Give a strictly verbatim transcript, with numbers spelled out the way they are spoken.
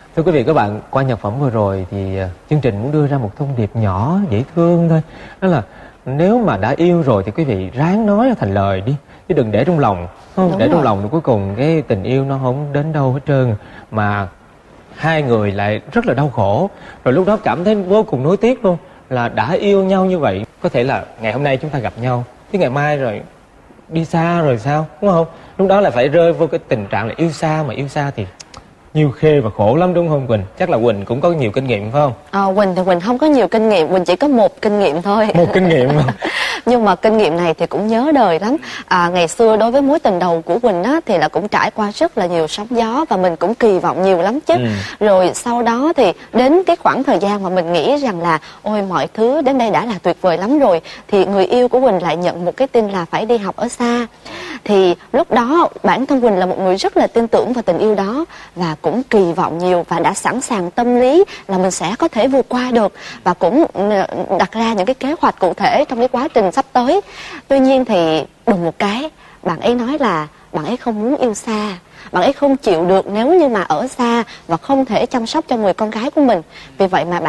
Thưa quý vị các bạn, qua nhạc phẩm vừa rồi thì chương trình muốn đưa ra một thông điệp nhỏ dễ thương thôi. Đó là nếu mà đã yêu rồi thì quý vị ráng nói thành lời đi, chứ đừng để trong lòng. Không Đúng để rồi. trong lòng thì cuối cùng cái tình yêu nó không đến đâu hết trơn, mà hai người lại rất là đau khổ. Rồi lúc đó cảm thấy vô cùng nuối tiếc luôn, là đã yêu nhau như vậy, có thể là ngày hôm nay chúng ta gặp nhau, chứ ngày mai rồi đi xa rồi sao, đúng không? Lúc đó là phải rơi vô cái tình trạng là yêu xa, mà yêu xa thì nhiều khê và khổ lắm, đúng không Quỳnh? Chắc là Quỳnh cũng có nhiều kinh nghiệm phải không? À, Quỳnh thì Quỳnh không có nhiều kinh nghiệm, Quỳnh chỉ có một kinh nghiệm thôi. Một kinh nghiệm mà. Nhưng mà kinh nghiệm này thì cũng nhớ đời lắm. À, ngày xưa đối với mối tình đầu của Quỳnh á, thì là cũng trải qua rất là nhiều sóng gió và mình cũng kỳ vọng nhiều lắm chứ. Ừ. Rồi sau đó thì đến cái khoảng thời gian mà mình nghĩ rằng là ôi mọi thứ đến đây đã là tuyệt vời lắm rồi, thì người yêu của Quỳnh lại nhận một cái tin là phải đi học ở xa. Thì lúc đó bản thân Quỳnh là một người rất là tin tưởng vào tình yêu đó và cũng kỳ vọng nhiều và đã sẵn sàng tâm lý là mình sẽ có thể vượt qua được, và cũng đặt ra những cái kế hoạch cụ thể trong cái quá trình sắp tới. Tuy nhiên thì đùng một cái, bạn ấy nói là bạn ấy không muốn yêu xa, bạn ấy không chịu được nếu như mà ở xa và không thể chăm sóc cho người con gái của mình. Vì vậy mà bạn